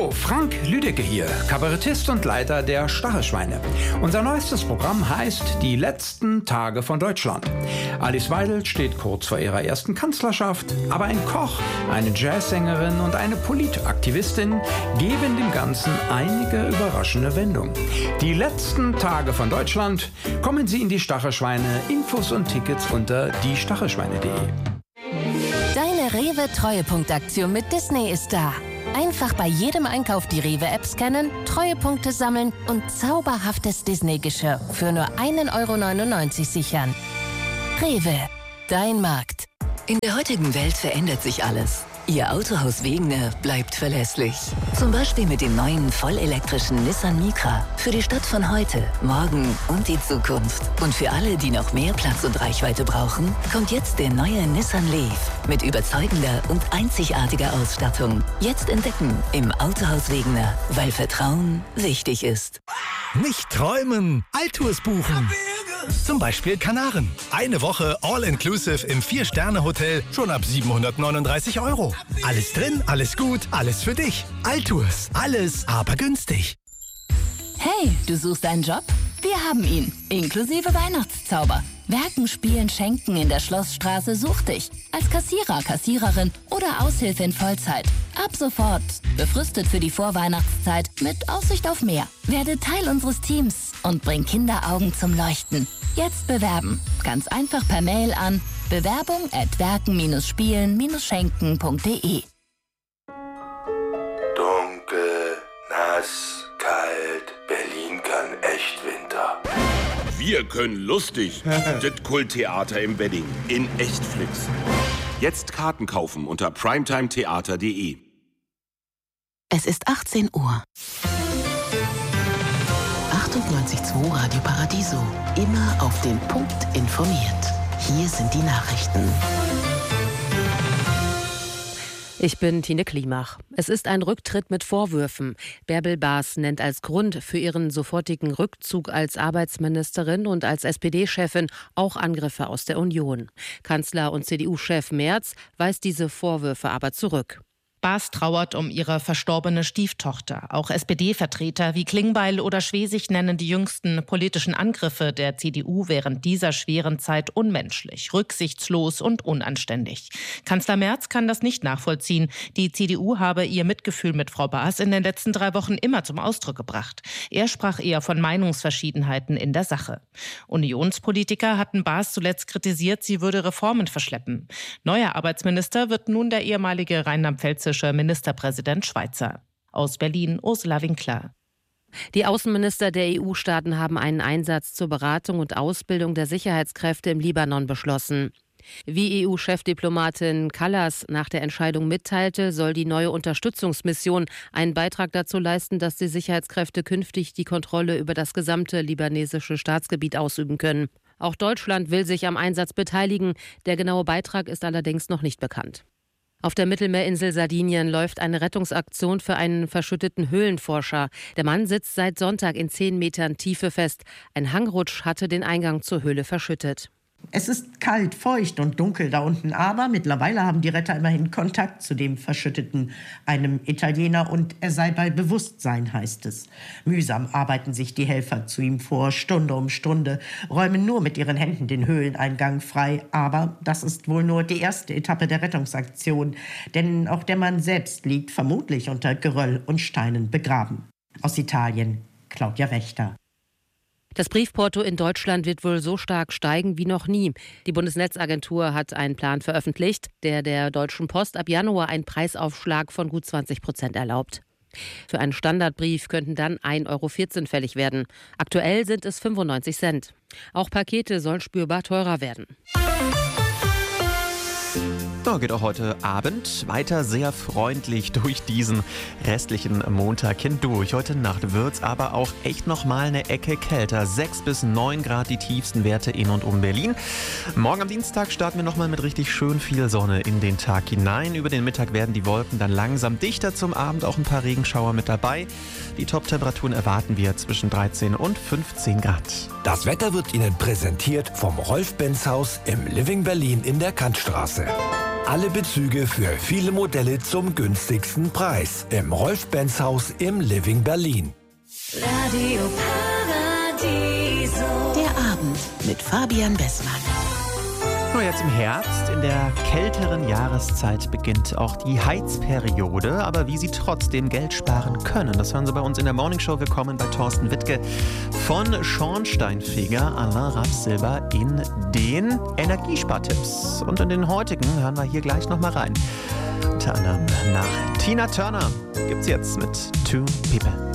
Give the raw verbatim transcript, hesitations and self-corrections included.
Hallo, Frank Lüdecke hier, Kabarettist und Leiter der Stachelschweine. Unser neuestes Programm heißt Die letzten Tage von Deutschland. Alice Weidel steht kurz vor ihrer ersten Kanzlerschaft, aber ein Koch, eine Jazzsängerin und eine Politaktivistin geben dem Ganzen einige überraschende Wendungen. Die letzten Tage von Deutschland, kommen Sie in die Stachelschweine, Infos und Tickets unter die stachelschweine punkt de. Deine Rewe-Treuepunktaktion mit Disney ist da. Einfach bei jedem Einkauf die Rewe-App scannen, Treuepunkte sammeln und zauberhaftes Disney-Geschirr für nur ein Euro neunundneunzig sichern. Rewe, dein Markt. In der heutigen Welt verändert sich alles. Ihr Autohaus Wegener bleibt verlässlich. Zum Beispiel mit dem neuen vollelektrischen Nissan Micra. Für die Stadt von heute, morgen und die Zukunft. Und für alle, die noch mehr Platz und Reichweite brauchen, kommt jetzt der neue Nissan Leaf. Mit überzeugender und einzigartiger Ausstattung. Jetzt entdecken im Autohaus Wegener, weil Vertrauen wichtig ist. Nicht träumen, Altours buchen. Zum Beispiel Kanaren. Eine Woche All-Inclusive im Vier-Sterne-Hotel schon ab siebenhundertneununddreißig Euro. Alles drin, alles gut, alles für dich. Altours, alles aber günstig. Hey, du suchst einen Job? Wir haben ihn, inklusive Weihnachtszauber. Werken, Spielen, Schenken in der Schlossstraße sucht dich. Als Kassierer, Kassiererin oder Aushilfe in Vollzeit. Ab sofort. Befristet für die Vorweihnachtszeit mit Aussicht auf mehr. Werde Teil unseres Teams und bring Kinderaugen zum Leuchten. Jetzt bewerben. Ganz einfach per Mail an bewerbung at werken spielen schenken punkt de. Dunkel, nass, kalt, Berlin kann echt Winter. Wir können lustig. Das Kulttheater im Wedding in Echtflix. Jetzt Karten kaufen unter primetimetheater punkt de. Es ist achtzehn Uhr. achtundneunzig Komma zwei Radio Paradiso. Immer auf den Punkt informiert. Hier sind die Nachrichten. Ich bin Tine Klimach. Es ist ein Rücktritt mit Vorwürfen. Bärbel Baas nennt als Grund für ihren sofortigen Rückzug als Arbeitsministerin und als S P D-Chefin auch Angriffe aus der Union. Kanzler und C D U-Chef Merz weist diese Vorwürfe aber zurück. Baas trauert um ihre verstorbene Stieftochter. Auch S P D-Vertreter wie Klingbeil oder Schwesig nennen die jüngsten politischen Angriffe der C D U während dieser schweren Zeit unmenschlich, rücksichtslos und unanständig. Kanzler Merz kann das nicht nachvollziehen. Die C D U habe ihr Mitgefühl mit Frau Baas in den letzten drei Wochen immer zum Ausdruck gebracht. Er sprach eher von Meinungsverschiedenheiten in der Sache. Unionspolitiker hatten Baas zuletzt kritisiert, sie würde Reformen verschleppen. Neuer Arbeitsminister wird nun der ehemalige rheinland-pfälzische Ministerpräsident Schweizer. Aus Berlin, Ursula Winkler. Die Außenminister der E U-Staaten haben einen Einsatz zur Beratung und Ausbildung der Sicherheitskräfte im Libanon beschlossen. Wie E U-Chefdiplomatin Kallas nach der Entscheidung mitteilte, soll die neue Unterstützungsmission einen Beitrag dazu leisten, dass die Sicherheitskräfte künftig die Kontrolle über das gesamte libanesische Staatsgebiet ausüben können. Auch Deutschland will sich am Einsatz beteiligen. Der genaue Beitrag ist allerdings noch nicht bekannt. Auf der Mittelmeerinsel Sardinien läuft eine Rettungsaktion für einen verschütteten Höhlenforscher. Der Mann sitzt seit Sonntag in zehn Metern Tiefe fest. Ein Hangrutsch hatte den Eingang zur Höhle verschüttet. Es ist kalt, feucht und dunkel da unten, aber mittlerweile haben die Retter immerhin Kontakt zu dem Verschütteten, einem Italiener, und er sei bei Bewusstsein, heißt es. Mühsam arbeiten sich die Helfer zu ihm vor, Stunde um Stunde, räumen nur mit ihren Händen den Höhleneingang frei, aber das ist wohl nur die erste Etappe der Rettungsaktion, denn auch der Mann selbst liegt vermutlich unter Geröll und Steinen begraben. Aus Italien, Claudia Wächter. Das Briefporto in Deutschland wird wohl so stark steigen wie noch nie. Die Bundesnetzagentur hat einen Plan veröffentlicht, der der Deutschen Post ab Januar einen Preisaufschlag von gut zwanzig Prozent erlaubt. Für einen Standardbrief könnten dann ein Euro vierzehn fällig werden. Aktuell sind es fünfundneunzig Cent. Auch Pakete sollen spürbar teurer werden. So, geht auch heute Abend weiter sehr freundlich durch diesen restlichen Montag hindurch. Heute Nacht wird's aber auch echt nochmal eine Ecke kälter. sechs bis neun Grad die tiefsten Werte in und um Berlin. Morgen am Dienstag starten wir nochmal mit richtig schön viel Sonne in den Tag hinein. Über den Mittag werden die Wolken dann langsam dichter, zum Abend auch ein paar Regenschauer mit dabei. Die Top-Temperaturen erwarten wir zwischen dreizehn und fünfzehn Grad. Das Wetter wird Ihnen präsentiert vom Rolf-Benz-Haus im Living Berlin in der Kantstraße. alle Bezüge für viele Modelle zum günstigsten Preis. Im Rolf-Benz-Haus im Living Berlin. Radio Paradiso. Der Abend mit Fabian Bessmann. Nur jetzt im Herbst, in der kälteren Jahreszeit, beginnt auch die Heizperiode. Aber wie Sie trotzdem Geld sparen können, das hören Sie bei uns in der Morningshow. Willkommen bei Thorsten Wittke von Schornsteinfeger Alain Rapsilber in den Energiespartipps. Und in den heutigen hören wir hier gleich nochmal rein. Unter anderem nach Tina Turner gibt's jetzt mit Two People.